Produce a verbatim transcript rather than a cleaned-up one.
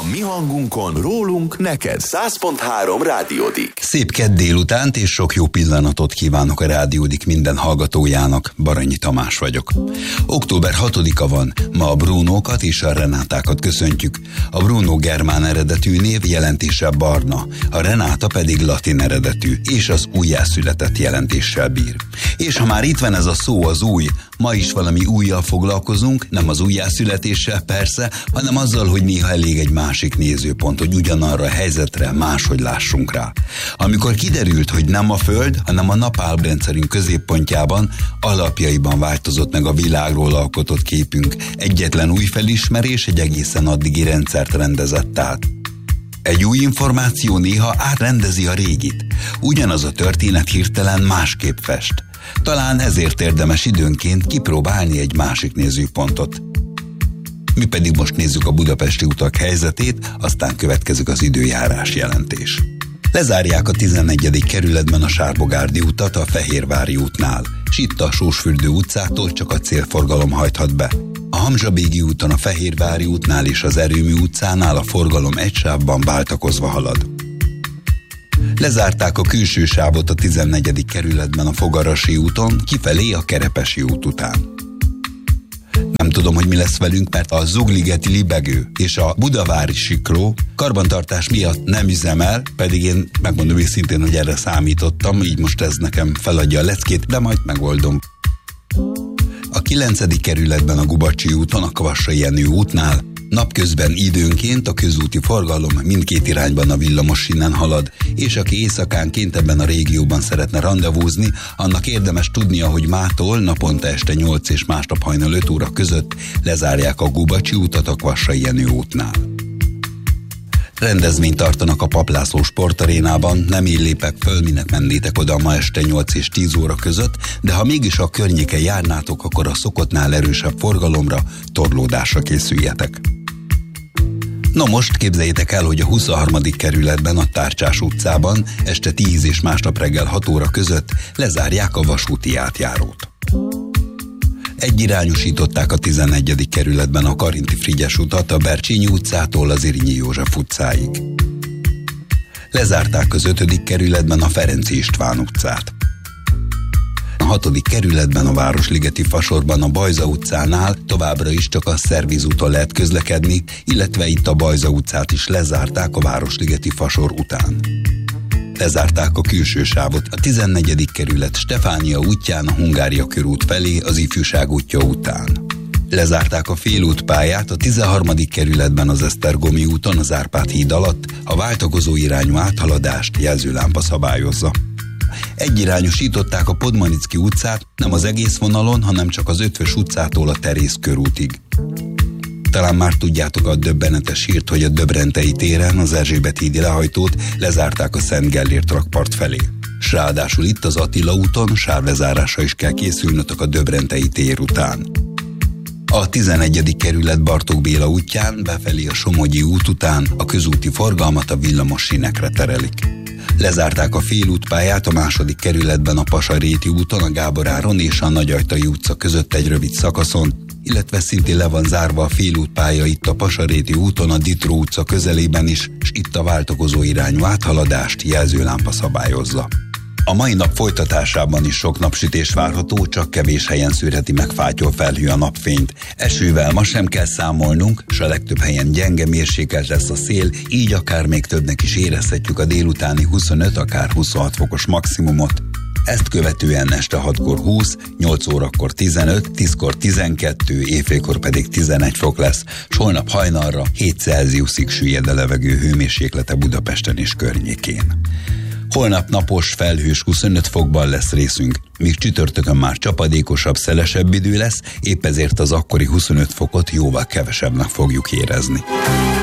mi hangunkon, rólunk, neked. száz pont három Rádiódik. Szép kedd délutánt és sok jó pillanatot kívánok a Rádiódik minden hallgatójának. Baranyi Tamás vagyok. október hatodika van, ma a Brunókat és a Renátákat köszöntjük. A Bruno germán eredetű név, jelentése barna, a Renáta pedig latin eredetű, és az újjászületett jelentéssel bír. És ha már itt van ez a szó, az új, ma is valami újjal foglalkozunk, nem az újjászületéssel persze, hanem azzal, hogy néha elég egy másik nézőpont, hogy ugyanarra a helyzetre máshogy lássunk rá. Amikor kiderült, hogy nem a Föld, hanem a napállrendszerünk középpontjában, alapjaiban változott meg a világról alkotott képünk. Egyetlen új felismerés egy egészen addigi rendszert rendezett át. Egy új információ néha átrendezi a régit. Ugyanaz a történet hirtelen másképp fest. Talán ezért érdemes időnként kipróbálni egy másik nézőpontot. Mi pedig most nézzük a budapesti utak helyzetét, aztán következik az időjárás jelentés. Lezárják a tizennegyedik kerületben a Sárbogárdi utat a Fehérvári útnál, s itt a Sósfürdő utcától csak a célforgalom hajthat be. A Hamzsa-Bégi úton a Fehérvári útnál és az Erőmű utcánál a forgalom egy sávban váltakozva halad. Lezárták a külső sávot a tizennegyedik kerületben a Fogarasi úton, kifelé a Kerepesi út után. Nem tudom, hogy mi lesz velünk, mert a Zugligeti Libegő és a Budavári Sikló karbantartás miatt nem üzemel, pedig én megmondom őszintén, hogy erre számítottam, így most ez nekem feladja a leckét, de majd megoldom. A kilencedik kerületben a Gubacsi úton, a Kvassai Jenő útnál napközben időnként a közúti forgalom mindkét irányban a villamos sínen halad, és aki éjszakánként ebben a régióban szeretne randevúzni, annak érdemes tudnia, hogy mától naponta este nyolc és másnap hajnal öt óra között lezárják a Gubacsi utat a Kvassai Jenő útnál. Rendezvényt tartanak a Paplászló sportarénában, nem így lépek föl, minek mennétek oda ma este nyolc és tíz óra között, de ha mégis a környéken járnátok, akkor a szokottnál erősebb forgalomra, torlódásra készüljetek. Na most képzeljétek el, hogy a huszonharmadik kerületben a Tárcsás utcában este tíz és másnap reggel hat óra között lezárják a vasúti átjárót. Egyirányosították a tizennegyedik kerületben a Karinti Frigyes utat a Bercsényi utcától az Irinyi József utcáig. Lezárták az ötödik kerületben a Ferenci István utcát. A hatodik kerületben a Városligeti Fasorban a Bajza utcánál továbbra is csak a Szerviz úton lehet közlekedni, illetve itt a Bajza utcát is lezárták a Városligeti Fasor után. Lezárták a külső sávot a tizennegyedik kerület Stefánia útján a Hungária körút felé az Ifjúság útja után. Lezárták a félútpályát a tizenharmadik kerületben az Esztergomi úton az Árpád híd alatt, a váltakozó irányú áthaladást jelzőlámpa szabályozza. Egyirányosították a Podmanicki utcát nem az egész vonalon, hanem csak az Ötvös utcától a Terész körútig. Talán már tudjátok a döbbenetes hírt, hogy a Döbrentei téren az Erzsébet hídi lehajtót lezárták a Szent Gellért rakpart felé. S ráadásul itt az Attila úton sávlezárásra is kell készülnötök a Döbrentei tér után. A tizenegyedik kerület Bartók Béla útján befelé a Somogyi út után a közúti forgalmat a villamos sínekre terelik. Lezárták a félútpályát a második kerületben a Pasaréti úton, a Gábor Áron és a Nagyajtai utca között egy rövid szakaszon, illetve szintén le van zárva a félútpálya itt a Pasaréti úton, a Ditró utca közelében is, és itt a váltakozó irányú áthaladást jelzőlámpa szabályozza. A mai nap folytatásában is sok napsütés várható, csak kevés helyen szűrheti meg fátyol felhő a napfényt. Esővel ma sem kell számolnunk, s a legtöbb helyen gyenge mérsékelt lesz a szél, így akár még többnek is érezhetjük a délutáni huszonöt, akár huszonhat fokos maximumot. Ezt követően este hatkor húsz, nyolc órakor tizenöt, tízkor tizenkettő, éjfélkor pedig tizenegy fok lesz, s holnap hajnalra hét Celsiusig süllyed a levegő hőmérséklete Budapesten és környékén. Holnap napos, felhős huszonöt fokban lesz részünk, míg csütörtökön már csapadékosabb, szelesebb idő lesz, épp ezért az akkori huszonöt fokot jóval kevesebbnek fogjuk érezni.